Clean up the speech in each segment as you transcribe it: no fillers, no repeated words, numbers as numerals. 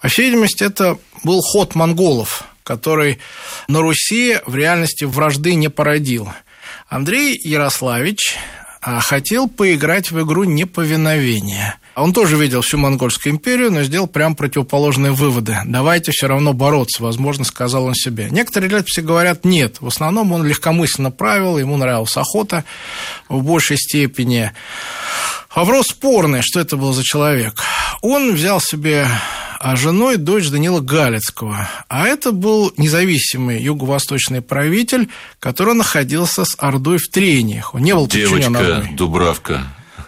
По всей видимости, это был ход монголов, который на Руси в реальности вражды не породил. Андрей Ярославич хотел поиграть в игру неповиновения. Он тоже видел всю Монгольскую империю, но сделал прям противоположные выводы. Давайте все равно бороться, возможно, сказал он себе. Некоторые летописи говорят нет. В основном он легкомысленно правил, ему нравилась охота в большей степени. Вопрос спорный, что это был за человек. Он взял себе женой дочь Данила Галицкого. А это был независимый юго-восточный правитель, который находился с Ордой в трениях. Он не был подчинен Ордой. Девочка Дубравка.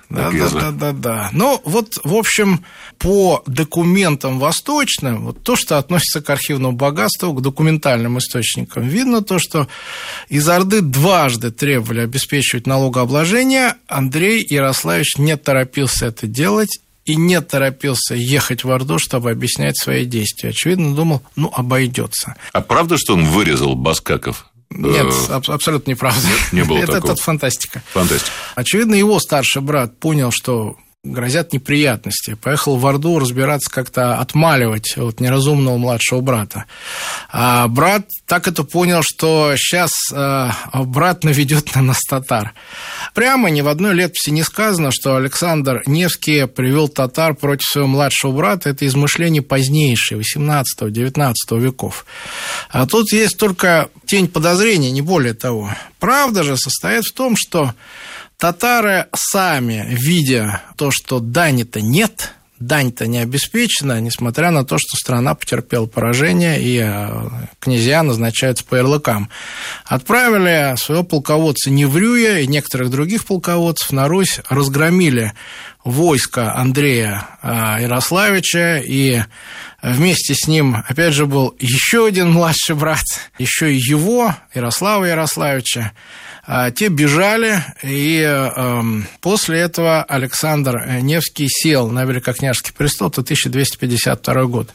Да. Ну, вот, в общем, по документам восточным, вот то, что относится к архивному богатству, к документальным источникам, видно то, что из Орды дважды требовали обеспечивать налогообложение. Андрей Ярославич не торопился это делать и не торопился ехать в Орду, чтобы объяснять свои действия. Очевидно, думал, обойдется. А правда, что он вырезал баскаков? Нет, абсолютно неправда. Не было такого. Это фантастика. Фантастика. Очевидно, его старший брат понял, что грозят неприятности. Поехал в Орду разбираться, как-то отмаливать неразумного младшего брата. А брат так это понял, что сейчас брат наведет на нас татар. Прямо ни в одной летописи не сказано, что Александр Невский привел татар против своего младшего брата. Это измышления позднейшие, 18-19 веков. А тут есть только тень подозрения, не более того. Правда же состоит в том, что татары сами, видя то, что дани-то нет, дань-то не обеспечена, несмотря на то, что страна потерпела поражение, и князья назначаются по ярлыкам, отправили своего полководца Неврюя и некоторых других полководцев на Русь, разгромили войско Андрея Ярославича, и вместе с ним, опять же, был еще один младший брат, еще и его, Ярослава Ярославича. Те бежали, и после этого Александр Невский сел на великокняжеский престол, это 1252 год.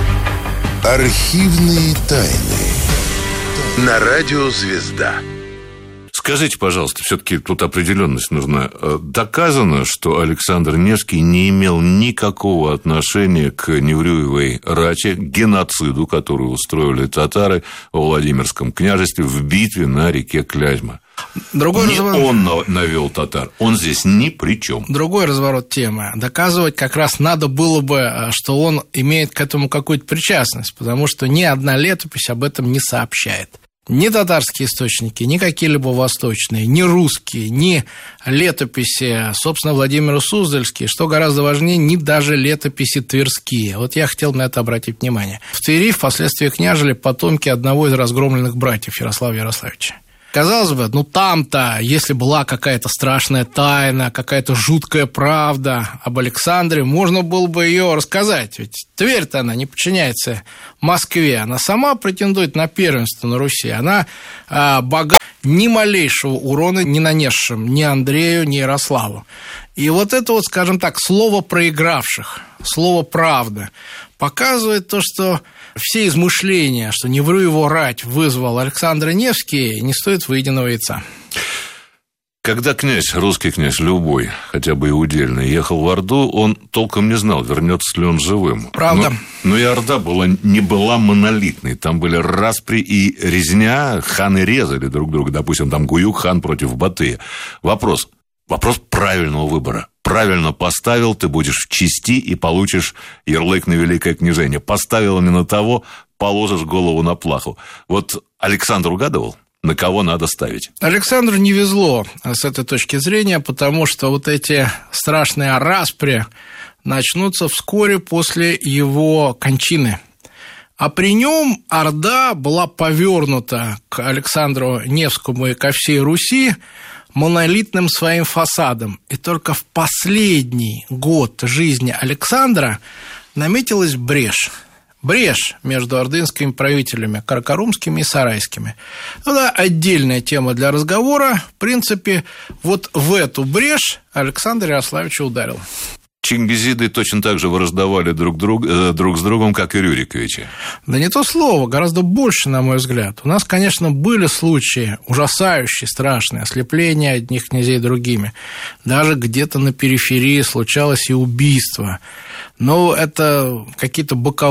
Архивные тайны на радио «Звезда». Скажите, пожалуйста, все-таки тут определенность нужна. Доказано, что Александр Невский не имел никакого отношения к Неврюевой рате, к геноциду, который устроили татары во Владимирском княжестве в битве на реке Клязьма. Он навел татар, он здесь ни при чем. Другой разворот темы. Доказывать как раз надо было бы, что он имеет к этому какую-то причастность, потому что ни одна летопись об этом не сообщает. Ни татарские источники, ни какие-либо восточные, ни русские, ни летописи, собственно, Владимира Суздальские, что гораздо важнее, ни даже летописи тверские. Вот я хотел на это обратить внимание. В Твери впоследствии княжили потомки одного из разгромленных братьев Ярослава Ярославича. Казалось бы, там-то, если была какая-то страшная тайна, какая-то жуткая правда об Александре, можно было бы ее рассказать. Ведь Тверь-то она не подчиняется Москве, она сама претендует на первенство на Руси. Она богата, ни малейшего урона не нанесшим ни Андрею, ни Ярославу. И вот это скажем так, слово проигравших, слово «правда» показывает то, что все измышления, что Неврюеву рать вызвал Александр Невский, не стоит выеденного яйца. Когда русский князь любой, хотя бы и удельный, ехал в Орду, он толком не знал, вернется ли он живым. Правда. Но и Орда не была монолитной. Там были распри и резня, ханы резали друг друга. Допустим, там Гуюк-хан против Батыя. Вопрос правильного выбора. Правильно поставил, ты будешь в чести и получишь ярлык на великое княжение. Поставил не на того, положишь голову на плаху. Вот Александр угадывал, на кого надо ставить? Александру не везло с этой точки зрения, потому что вот эти страшные распри начнутся вскоре после его кончины. А при нем Орда была повернута к Александру Невскому и ко всей Руси монолитным своим фасадом. И только в последний год жизни Александра наметилась брешь. Брешь между ордынскими правителями, каракарумскими и сарайскими. Это отдельная тема для разговора. В принципе, вот в эту брешь Александр Ярославич ударил. Чингизиды точно так же враждовали друг с другом, как и Рюриковичи. Да не то слово, гораздо больше, на мой взгляд. У нас, конечно, были случаи ужасающие, страшные, ослепления одних князей другими. Даже где-то на периферии случалось и убийство. Но это какие-то боковые